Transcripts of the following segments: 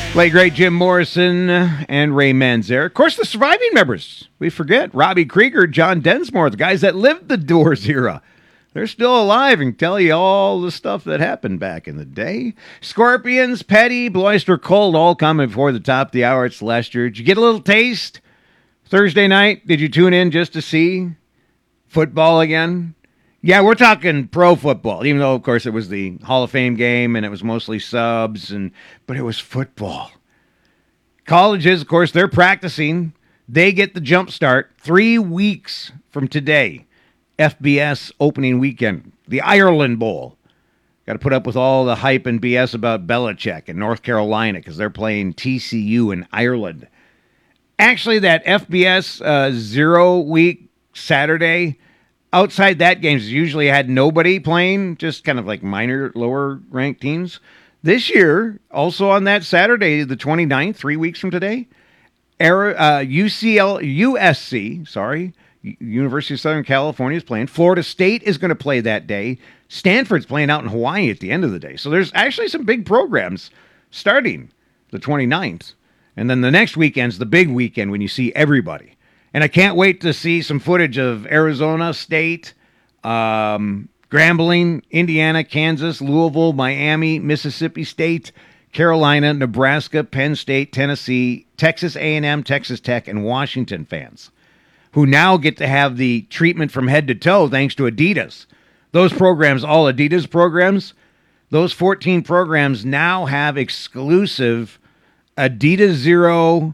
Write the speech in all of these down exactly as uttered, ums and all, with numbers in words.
Late great Jim Morrison and Ray Manzarek. Of course, the surviving members. We forget Robbie Krieger, John Densmore, the guys that lived the Doors era. They're still alive and tell you all the stuff that happened back in the day. Scorpions, Petty, Blue Oyster Cult, all coming before the top of the hour at Celestial. Did you get a little taste? Thursday night, did you tune in just to see football again? Yeah, we're talking pro football, even though, of course, it was the Hall of Fame game and it was mostly subs, and but it was football. Colleges, of course, they're practicing. They get the jump start three weeks from today. F B S opening weekend, the Ireland Bowl. Got to put up with all the hype and B S about Belichick in North Carolina because they're playing T C U in Ireland. Actually, that F B S uh, zero week Saturday, outside that games usually had nobody playing, just kind of like minor lower ranked teams. This year, also on that Saturday, the twenty-ninth, three weeks from today, uh, U C L, U S C, sorry, University of Southern California is playing. Florida State is going to play that day. Stanford's playing out in Hawaii at the end of the day. So there's actually some big programs starting the twenty-ninth. And then the next weekend's the big weekend when you see everybody. And I can't wait to see some footage of Arizona State, um, Grambling, Indiana, Kansas, Louisville, Miami, Mississippi State, Carolina, Nebraska, Penn State, Tennessee, Texas A and M, Texas Tech, and Washington fans, who now get to have the treatment from head to toe thanks to Adidas. Those programs, all Adidas programs, those fourteen programs now have exclusive Adidas Zero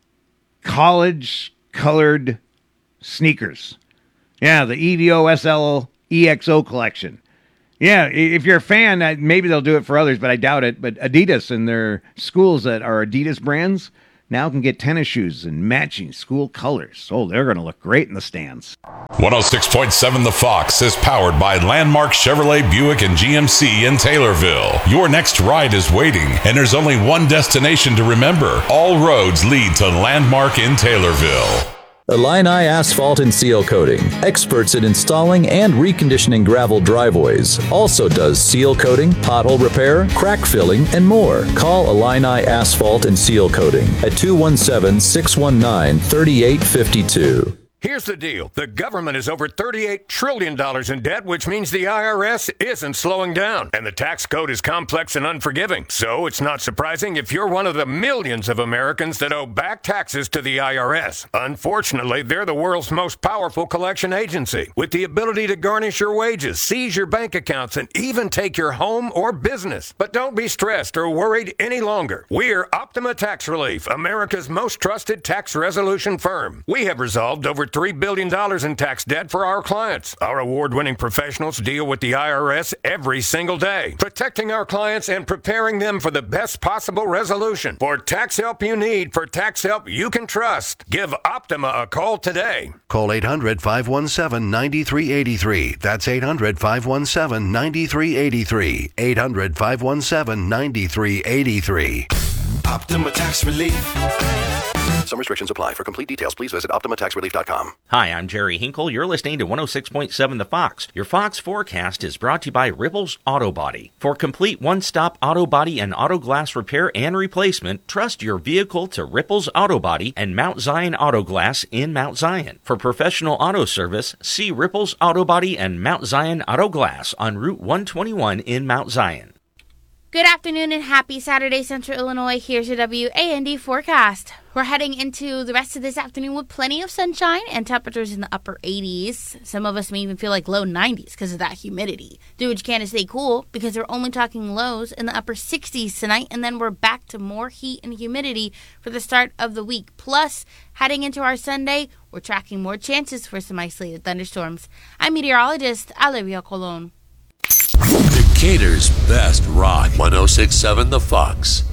college-colored sneakers. Yeah, the E V O S L E X O collection. Yeah, if you're a fan, maybe they'll do it for others, but I doubt it. But Adidas and their schools that are Adidas brands now can get tennis shoes and matching school colors. Oh, they're going to look great in the stands. one oh six point seven The Fox is powered by Landmark Chevrolet, Buick, and G M C in Taylorville. Your next ride is waiting, and there's only one destination to remember. All roads lead to Landmark in Taylorville. Illini Asphalt and Seal Coating, experts in installing and reconditioning gravel driveways. Also does seal coating, pothole repair, crack filling, and more. Call Illini Asphalt and Seal Coating at two one seven, six one nine, three eight five two. Here's the deal. The government is over thirty-eight trillion dollars in debt, which means the I R S isn't slowing down. And the tax code is complex and unforgiving. So it's not surprising if you're one of the millions of Americans that owe back taxes to the I R S. Unfortunately, they're the world's most powerful collection agency, with the ability to garnish your wages, seize your bank accounts, and even take your home or business. But don't be stressed or worried any longer. We're Optima Tax Relief, America's most trusted tax resolution firm. We have resolved over three billion dollars in tax debt for our clients. Our award-winning professionals deal with the I R S every single day, protecting our clients and preparing them for the best possible resolution. For tax help you need, for tax help you can trust, give Optima a call today. Call eight hundred, five one seven, nine three eight three. That's eight hundred, five one seven, nine three eight three. eight hundred, five one seven, nine three eight three. Optima Tax Relief. Some restrictions apply. For complete details, please visit optima tax relief dot com. Hi, I'm Jerry Hinkle. You're listening to one oh six point seven The Fox. Your Fox forecast is brought to you by Ripples Auto Body. For complete one-stop auto body and auto glass repair and replacement, trust your vehicle to Ripples Auto Body and Mount Zion Auto Glass in Mount Zion. For professional auto service, see Ripples Auto Body and Mount Zion Auto Glass on Route one twenty-one in Mount Zion. Good afternoon and happy Saturday, Central Illinois. Here's your W A N D forecast. We're heading into the rest of this afternoon with plenty of sunshine and temperatures in the upper eighties. Some of us may even feel like low nineties because of that humidity. Do what you can to stay cool because we're only talking lows in the upper sixties tonight, and then we're back to more heat and humidity for the start of the week. Plus, heading into our Sunday, we're tracking more chances for some isolated thunderstorms. I'm meteorologist Olivia Colon. Decatur's best rock. one oh six point seven The Fox.